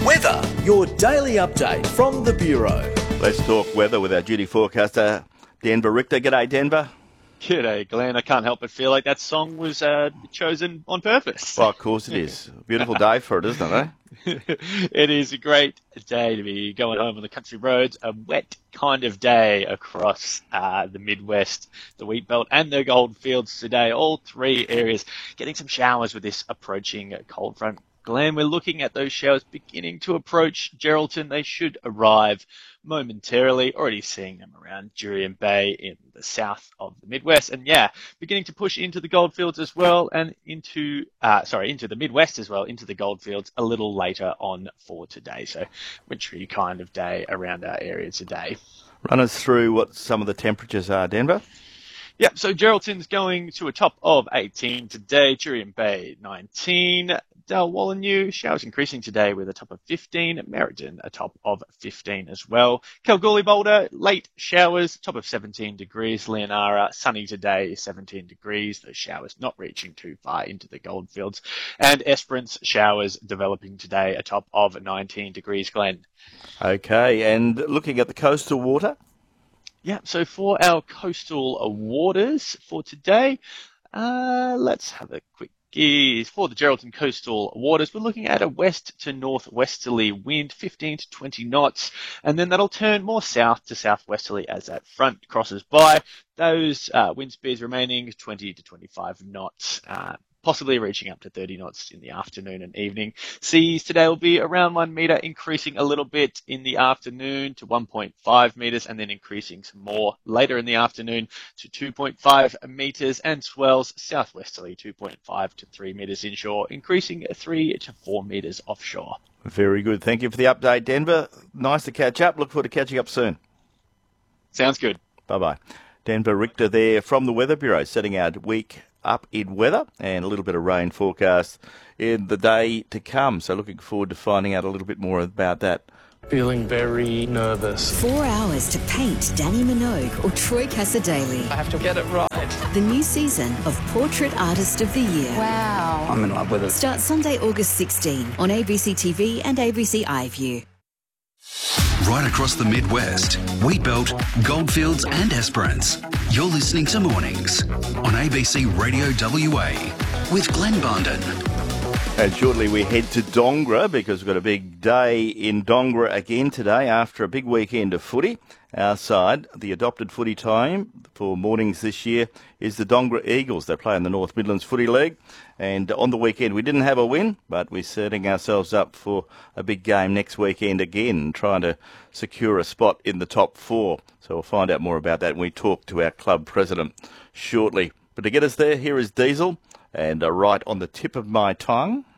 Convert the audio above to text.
Weather, your daily update from the Bureau. Let's talk weather with our duty forecaster, Denver Richter. G'day, Denver. G'day, Glenn. I can't help but feel like that song was chosen on purpose. Well, of course it is. Beautiful day for it, isn't it? It is a great day to be going home on the country roads. A wet kind of day across the Midwest, the Wheat Belt and the Goldfields today. All three areas getting some showers with this approaching cold front. Glenn, we're looking at those showers beginning to approach Geraldton. They should arrive momentarily. Already seeing them around Jurien Bay in the south of the Midwest. And yeah, beginning to push into the Goldfields as well and into the Midwest as well, into the Goldfields a little later on for today. So wintry kind of day around our area today. Run us through what some of the temperatures are, Denver. Yeah, so Geraldton's going to a top of 18 today, Jurien Bay 19, Dalwallinu, showers increasing today with a top of 15, Merredin a top of 15 as well. Kalgoorlie Boulder, late showers, top of 17 degrees, Leonara, sunny today, 17 degrees, those showers not reaching too far into the Goldfields. And Esperance, showers developing today, a top of 19 degrees, Glenn. Okay, and looking at the coastal water? Yeah, so for our coastal waters for today, let's have a quick gaze. For the Geraldton coastal waters, we're looking at a west to northwesterly wind, 15 to 20 knots, and then that'll turn more south to southwesterly as that front crosses by. Those wind speeds remaining 20 to 25 knots. Possibly reaching up to 30 knots in the afternoon and evening. Seas today will be around 1 metre, increasing a little bit in the afternoon to 1.5 metres, and then increasing some more later in the afternoon to 2.5 metres, and swells southwesterly 2.5 to 3 metres inshore, increasing 3 to 4 metres offshore. Very good. Thank you for the update, Denver. Nice to catch up. Look forward to catching up soon. Sounds good. Bye-bye. Denver Richter there from the Weather Bureau, setting out week up in weather and a little bit of rain forecast in the day to come. So looking forward to finding out a little bit more about that. Feeling very nervous. 4 hours to paint Danny Minogue or Troy Cassar-Daley. I have to get it right. The new season of Portrait Artist of the Year. Wow. I'm in love with it. Starts Sunday, August 16 on ABC TV and ABC iView. Right across the Midwest, Wheat Belt, Goldfields and Esperance. You're listening to Mornings on ABC Radio WA with Glenn Barnden. And shortly we head to Dongra because we've got a big day in Dongra again today after a big weekend of footy. Our side, the adopted footy team for mornings this year is the Dongra Eagles. They play in the North Midlands Footy League. And on the weekend we didn't have a win, but we're setting ourselves up for a big game next weekend again, trying to secure a spot in the top four. So we'll find out more about that when we talk to our club president shortly. But to get us there, here is Diesel and Right on the Tip of My Tongue.